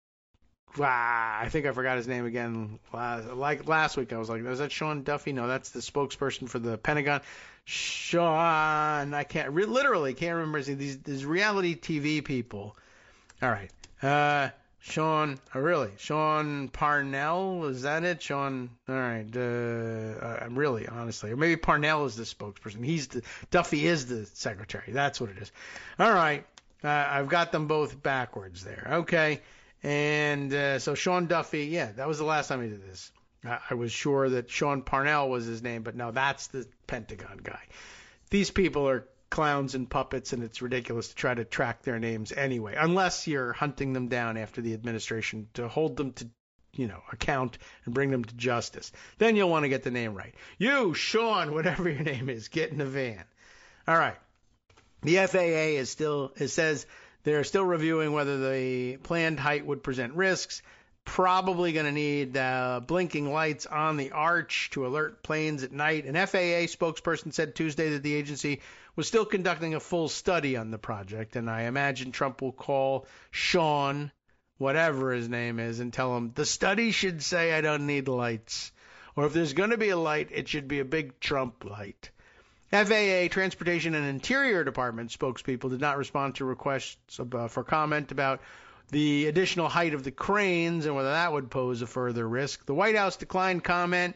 Ah, I think I forgot his name again. Like last week, I was like, was that Sean Duffy? No, that's the spokesperson for the Pentagon. Sean, I can't, re- literally can't remember his name. These, these reality T V people. All right. Uh, Sean, oh, really? Sean Parnell, is that it? Sean, all right. Uh, I'm really, honestly, or maybe Parnell is the spokesperson. He's the, Duffy is the secretary. That's what it is. All right. Uh, I've got them both backwards there. Okay. And uh, so Sean Duffy, yeah, that was the last time he did this. I, I was sure that Sean Parnell was his name, but no, that's the Pentagon guy. These people are clowns and puppets, and it's ridiculous to try to track their names anyway, unless you're hunting them down after the administration to hold them to, you know, account and bring them to justice. Then you'll want to get the name right. You, Sean, whatever your name is, get in the van. All right. The F A A is still, it says they're still reviewing whether the planned height would present risks. Probably going to need uh, blinking lights on the arch to alert planes at night. An F A A spokesperson said Tuesday that the agency was still conducting a full study on the project, and I imagine Trump will call Sean, whatever his name is, and tell him the study should say I don't need lights. Or if there's going to be a light, it should be a big Trump light. F A A, Transportation and Interior Department spokespeople did not respond to requests uh, for comment about the additional height of the cranes and whether that would pose a further risk. The White House declined comment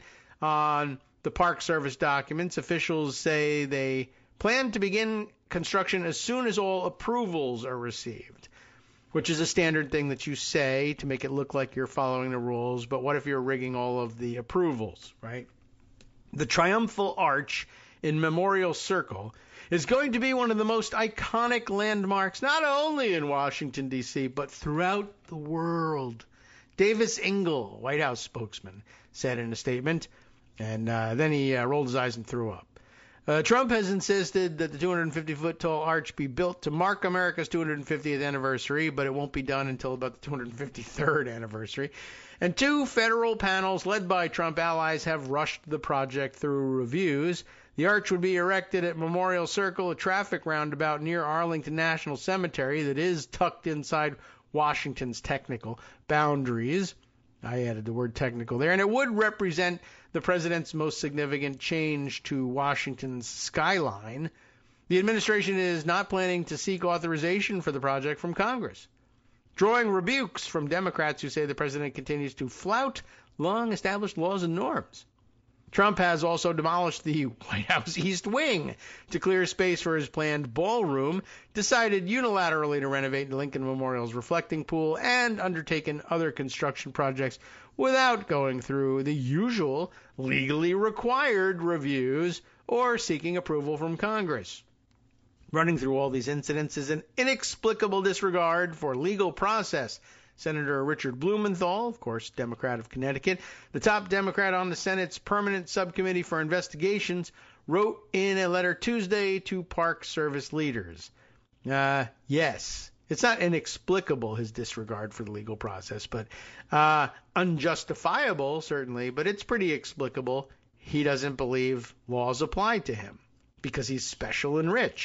on the Park Service documents. Officials say they plan to begin construction as soon as all approvals are received, which is a standard thing that you say to make it look like you're following the rules. But what if you're rigging all of the approvals, right? The Triumphal Arch in Memorial Circle is going to be one of the most iconic landmarks, not only in Washington, D C, but throughout the world. Davis Ingle, White House spokesman, said in a statement, and uh, then he uh, rolled his eyes and threw up. Uh, Trump has insisted that the two hundred fifty foot tall arch be built to mark America's two hundred fiftieth anniversary, but it won't be done until about the two hundred fifty-third anniversary. And two federal panels led by Trump allies have rushed the project through reviews. The arch would be erected at Memorial Circle, a traffic roundabout near Arlington National Cemetery that is tucked inside Washington's technical boundaries. I added the word technical there. And it would represent the president's most significant change to Washington's skyline. The administration is not planning to seek authorization for the project from Congress, drawing rebukes from Democrats who say the president continues to flout long-established laws and norms. Trump has also demolished the White House East Wing to clear space for his planned ballroom, decided unilaterally to renovate Lincoln Memorial's reflecting pool, and undertaken other construction projects without going through the usual legally required reviews or seeking approval from Congress. Running through all these incidents is an inexplicable disregard for legal process. Senator Richard Blumenthal, of course, Democrat of Connecticut, the top Democrat on the Senate's Permanent Subcommittee for Investigations, wrote in a letter Tuesday to Park Service leaders. Uh, yes, it's not inexplicable, his disregard for the legal process, but uh, unjustifiable, certainly, but it's pretty explicable. He doesn't believe laws apply to him because he's special and rich.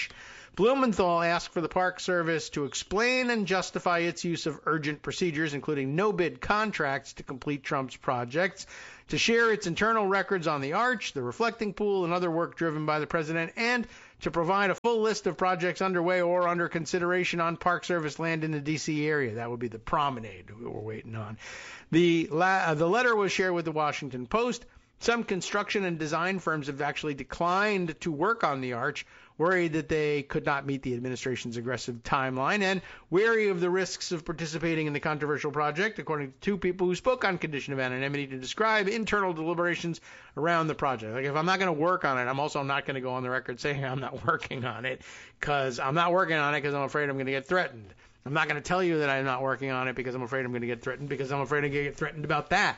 Blumenthal asked for the Park Service to explain and justify its use of urgent procedures, including no-bid contracts to complete Trump's projects, to share its internal records on the Arch, the reflecting pool, and other work driven by the president, and to provide a full list of projects underway or under consideration on Park Service land in the D C area. That would be the promenade we were waiting on. The, la- uh, the letter was shared with the Washington Post. Some construction and design firms have actually declined to work on the Arch, worried that they could not meet the administration's aggressive timeline and wary of the risks of participating in the controversial project, according to two people who spoke on condition of anonymity to describe internal deliberations around the project. Like, if I'm not going to work on it, I'm also not going to go on the record saying I'm not working on it, because I'm not working on it because I'm afraid I'm going to get threatened. I'm not going to tell you that I'm not working on it because I'm afraid I'm going to get threatened, because I'm afraid I'm going to get threatened about that.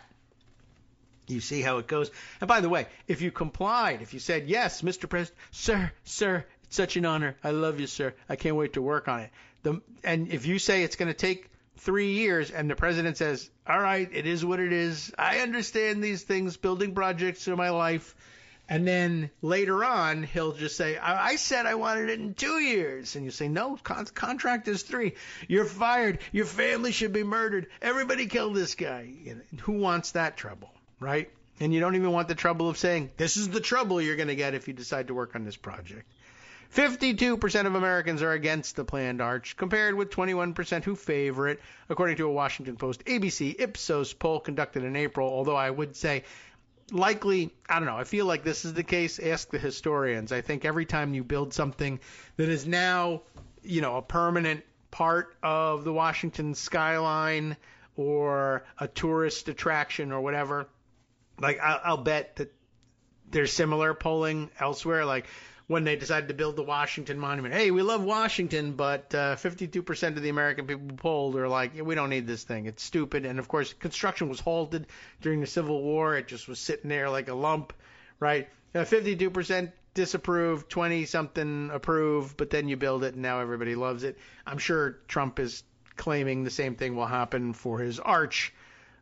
You see how it goes. And by the way, if you complied, if you said, yes, Mister President, sir, sir, it's such an honor. I love you, sir. I can't wait to work on it. The, and if you say it's going to take three years and the president says, all right, it is what it is. I understand these things. Building projects are my life. And then later on, he'll just say, I, I said I wanted it in two years. And you say, no, con- contract is three. You're fired. Your family should be murdered. Everybody killed this guy. You know, who wants that trouble? Right? And you don't even want the trouble of saying, this is the trouble you're going to get if you decide to work on this project. fifty-two percent of Americans are against the planned Arch, compared with twenty-one percent who favor it, according to a Washington Post A B C Ipsos poll conducted in April, although I would say likely, I don't know, I feel like this is the case. Ask the historians. I think every time you build something that is now, you know, a permanent part of the Washington skyline or a tourist attraction or whatever, like, I'll, I'll bet that there's similar polling elsewhere. Like, when they decided to build the Washington Monument, hey, we love Washington, but uh, fifty-two percent of the American people polled are like, yeah, we don't need this thing. It's stupid. And, of course, construction was halted during the Civil War. It just was sitting there like a lump, right? Uh, fifty-two percent disapproved, twenty-something approved, but then you build it, and now everybody loves it. I'm sure Trump is claiming the same thing will happen for his Arch,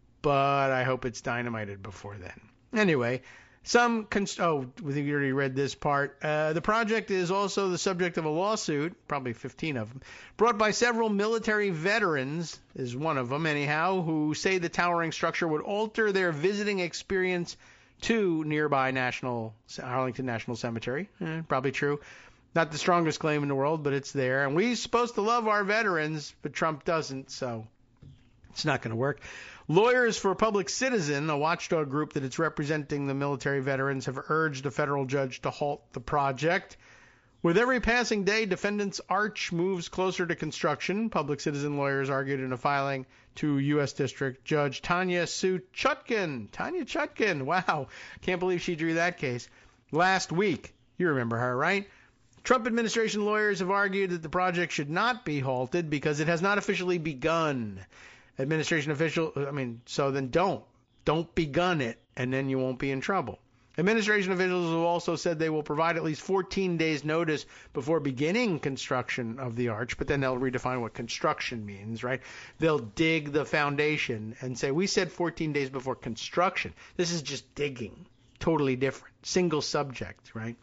but I hope it's dynamited before then. Anyway, some const- oh, we already read this part. Uh, the project is also the subject of a lawsuit, probably fifteen of them, brought by several military veterans, is one of them anyhow, who say the towering structure would alter their visiting experience to nearby National Arlington National Cemetery. Eh, probably true. Not the strongest claim in the world, but it's there. And we're supposed to love our veterans, but Trump doesn't, so it's not going to work. Lawyers for Public Citizen, a watchdog group that is representing the military veterans, have urged a federal judge to halt the project. With every passing day, defendants' Arch moves closer to construction, Public Citizen lawyers argued in a filing to U S District Judge Tanya Sue Chutkin. Tanya Chutkin, wow, can't believe she drew that case. Last week, you remember her, right? Trump administration lawyers have argued that the project should not be halted because it has not officially begun. Administration official, I mean, so then don't. Don't begun it, and then you won't be in trouble. Administration officials have also said they will provide at least fourteen days notice before beginning construction of the Arch, but then they'll redefine what construction means, right? They'll dig the foundation and say, we said fourteen days before construction. This is just digging. Totally different. Single subject, right?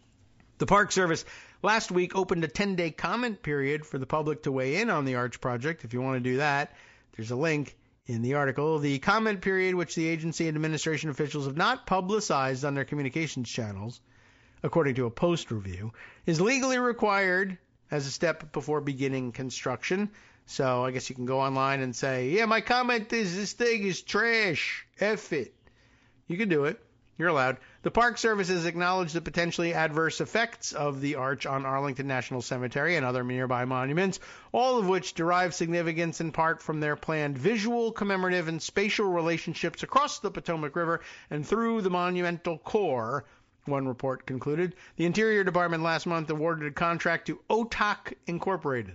The Park Service last week opened a ten-day comment period for the public to weigh in on the Arch project. If you want to do that, there's a link in the article. The comment period, which the agency and administration officials have not publicized on their communications channels, according to a Post review, is legally required as a step before beginning construction. So I guess you can go online and say, yeah, my comment is this thing is trash. F it. You can do it. You're allowed. The Park Service has acknowledged the potentially adverse effects of the Arch on Arlington National Cemetery and other nearby monuments, all of which derive significance in part from their planned visual, commemorative, and spatial relationships across the Potomac River and through the monumental core, one report concluded. The Interior Department last month awarded a contract to O T A K Incorporated,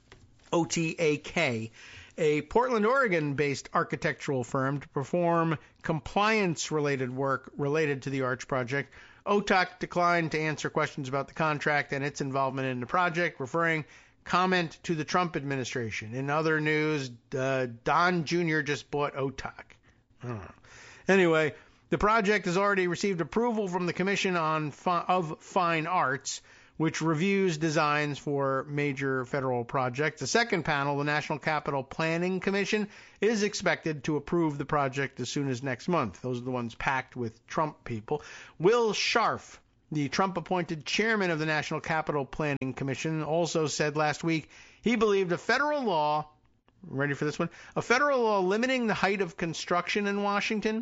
O T A K, a Portland, Oregon-based architectural firm to perform compliance-related work related to the Arch project. O T A K declined to answer questions about the contract and its involvement in the project, referring comment to the Trump administration. In other news, uh, Don Junior just bought O T A K. I don't know. Anyway, the project has already received approval from the Commission on Fi- of Fine Arts, which reviews designs for major federal projects. The second panel, the National Capital Planning Commission, is expected to approve the project as soon as next month. Those are the ones packed with Trump people. Will Scharf, the Trump-appointed chairman of the National Capital Planning Commission, also said last week he believed a federal law, ready for this one, a federal law limiting the height of construction in Washington,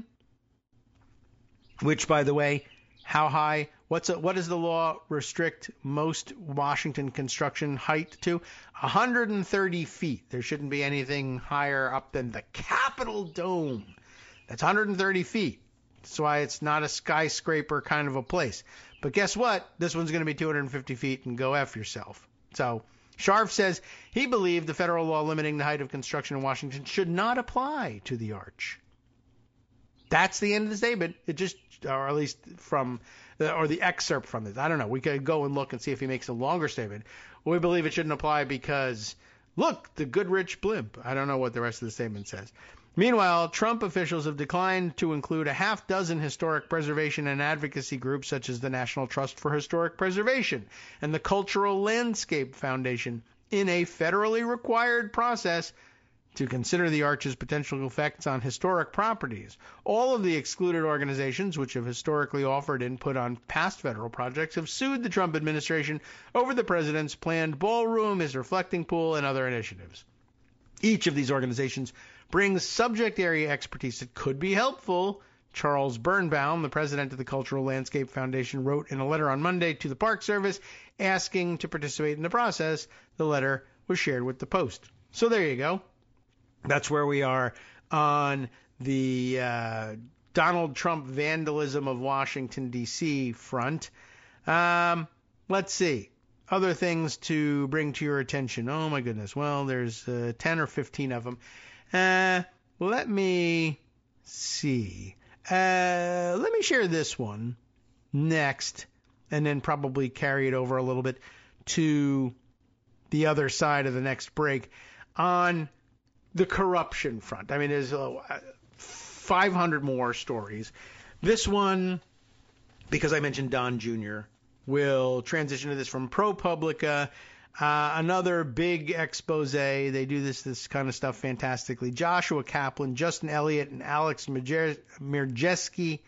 which, by the way, how high, what's a, what does the law restrict most Washington construction height to? one hundred thirty feet. There shouldn't be anything higher up than the Capitol Dome. That's one hundred thirty feet. That's why it's not a skyscraper kind of a place. But guess what? This one's going to be two hundred fifty feet and go F yourself. So Scharf says he believed the federal law limiting the height of construction in Washington should not apply to the arch. That's the end of the statement. It just, or at least from, the, or the excerpt from this. I don't know. We could go and look and see if he makes a longer statement. We believe it shouldn't apply because, look, the Goodrich blimp. I don't know what the rest of the statement says. Meanwhile, Trump officials have declined to include a half dozen historic preservation and advocacy groups such as the National Trust for Historic Preservation and the Cultural Landscape Foundation in a federally required process to consider the arch's potential effects on historic properties. All of the excluded organizations, which have historically offered input on past federal projects, have sued the Trump administration over the president's planned ballroom, his reflecting pool, and other initiatives. Each of these organizations brings subject area expertise that could be helpful. Charles Birnbaum, the president of the Cultural Landscape Foundation, wrote in a letter on Monday to the Park Service asking to participate in the process. The letter was shared with the Post. So there you go. That's where we are on the uh, Donald Trump vandalism of Washington, D C front. Um, let's see. Other things to bring to your attention. Oh, my goodness. Well, there's uh, ten or fifteen of them. Uh, let me see. Uh, let me share this one next, and then probably carry it over a little bit to the other side of the next break on the corruption front. I mean, there's uh, five hundred more stories. This one, because I mentioned Don Junior, will transition to this from ProPublica. Uh, another big expose. They do this this kind of stuff fantastically. Joshua Kaplan, Justin Elliott, and Alex Mirjeski,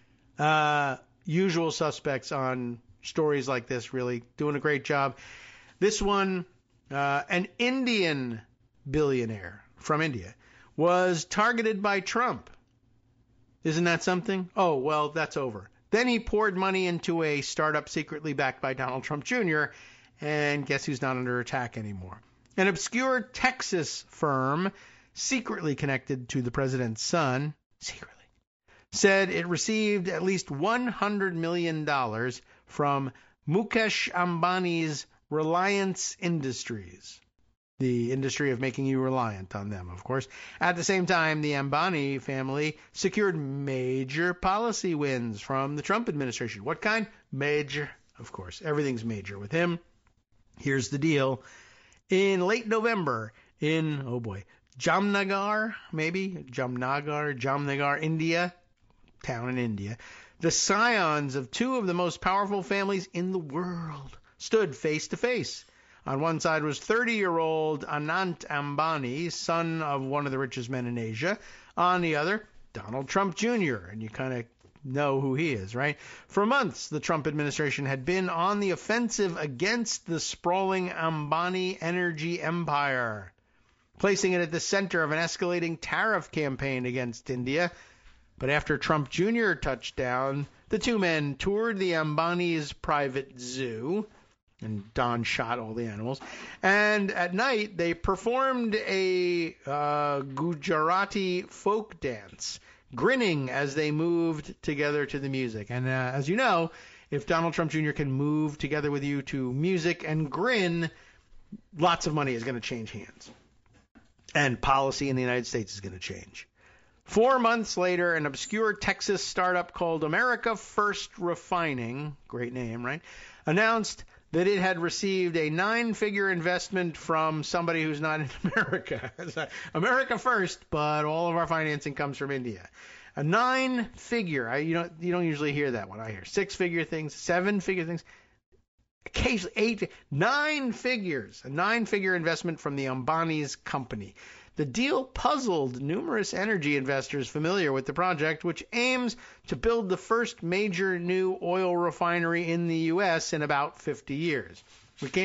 uh, usual suspects on stories like this, really doing a great job. This one, uh, an Indian billionaire from India was targeted by Trump. Isn't that something? Oh, well, that's over. Then he poured money into a startup secretly backed by Donald Trump Junior, and guess who's not under attack anymore? An obscure Texas firm, secretly connected to the president's son, secretly, said it received at least one hundred million dollars from Mukesh Ambani's Reliance Industries. The industry of making you reliant on them, of course. At the same time, the Ambani family secured major policy wins from the Trump administration. What kind? Major. Of course, everything's major with him. Here's the deal. In late November, in, oh boy, Jamnagar, maybe? Jamnagar, Jamnagar, India, town in India, the scions of two of the most powerful families in the world stood face to face. On one side was thirty-year-old Anant Ambani, son of one of the richest men in Asia. On the other, Donald Trump Junior And you kind of know who he is, right? For months, the Trump administration had been on the offensive against the sprawling Ambani energy empire, placing it at the center of an escalating tariff campaign against India. But after Trump Junior touched down, the two men toured the Ambani's private zoo, and Don shot all the animals. And at night, they performed a uh, Gujarati folk dance, grinning as they moved together to the music. And uh, as you know, if Donald Trump Junior can move together with you to music and grin, lots of money is going to change hands. And policy in the United States is going to change. Four months later, an obscure Texas startup called America First Refining, great name, right, announced that it had received a nine-figure investment from somebody who's not in America. America first, but all of our financing comes from India. A nine-figure. I, you don't you don't usually hear that one. I hear six-figure things, seven-figure things. case eight, nine figures, a nine-figure investment from the Ambani's company. The deal puzzled numerous energy investors familiar with the project, which aims to build the first major new oil refinery in the U S in about fifty years.